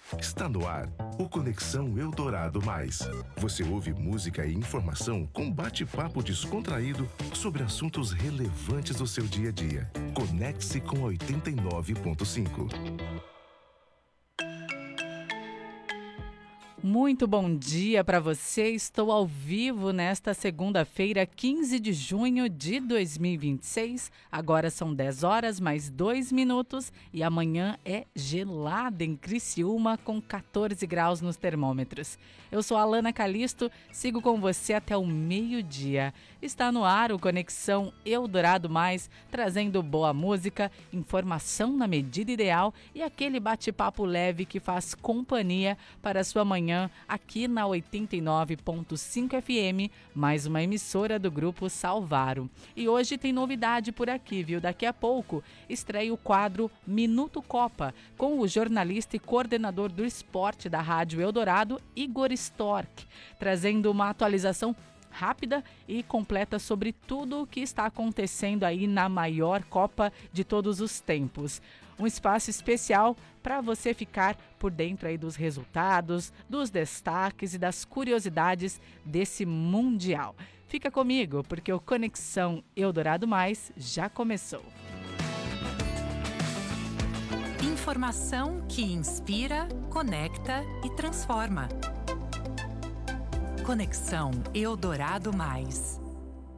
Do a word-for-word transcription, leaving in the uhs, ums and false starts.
Está no ar o Conexão Eldorado Mais. Você ouve música e informação com bate-papo descontraído sobre assuntos relevantes do seu dia a dia. Conecte-se com oitenta e nove ponto cinco. Muito bom dia para você. Estou ao vivo nesta segunda-feira, quinze de junho de dois mil e vinte e seis. Agora são dez horas mais dois minutos e amanhã é gelada em Criciúma com quatorze graus nos termômetros. Eu sou a Alana Calisto, sigo com você até o meio-dia. Está no ar o Conexão Eldorado Mais, trazendo boa música, informação na medida ideal e aquele bate-papo leve que faz companhia para a sua manhã aqui na oitenta e nove ponto cinco F M, mais uma emissora do Grupo Salvaro. E hoje tem novidade por aqui, viu? Daqui a pouco estreia o quadro Minuto Copa, com o jornalista e coordenador do esporte da Rádio Eldorado, Igor Storck, trazendo uma atualização rápida e completa sobre tudo o que está acontecendo aí na maior Copa de todos os tempos. Um espaço especial para você ficar por dentro aí dos resultados, dos destaques e das curiosidades desse Mundial. Fica comigo, porque o Conexão Eldorado Mais já começou. Informação que inspira, conecta e transforma. Conexão Eldorado Mais.